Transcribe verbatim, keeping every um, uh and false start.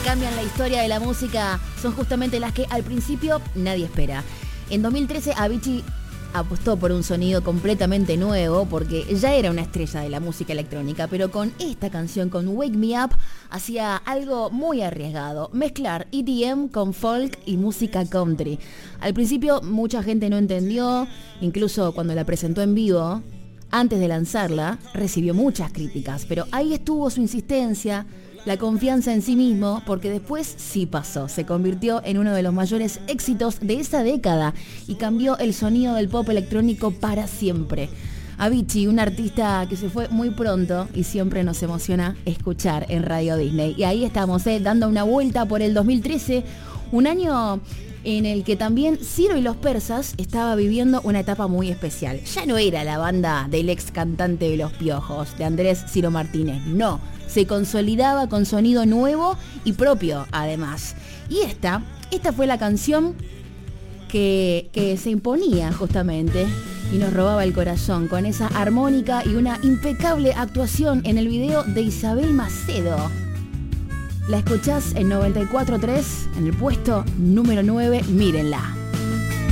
cambian la historia de la música son justamente las que al principio nadie espera. En dos mil trece Avicii apostó por un sonido completamente nuevo porque ya era una estrella de la música electrónica, pero con esta canción, con Wake Me Up, hacía algo muy arriesgado, mezclar E D M con folk y música country. Al principio mucha gente no entendió, incluso cuando la presentó en vivo, antes de lanzarla, recibió muchas críticas, pero ahí estuvo su insistencia, la confianza en sí mismo, porque después sí pasó, se convirtió en uno de los mayores éxitos de esa década y cambió el sonido del pop electrónico para siempre. Avicii, un artista que se fue muy pronto y siempre nos emociona escuchar en Radio Disney. Y ahí estamos, eh, dando una vuelta por el dos mil trece, un año en el que también Ciro y los Persas estaba viviendo una etapa muy especial. Ya no era la banda del ex cantante de Los Piojos, de Andrés Ciro Martínez, no. Se consolidaba con sonido nuevo y propio, además. Y esta, esta fue la canción que, que se imponía justamente y nos robaba el corazón con esa armónica y una impecable actuación en el video de Isabel Macedo. La escuchás en noventa y cuatro punto tres, en el puesto número nueve, mírenla.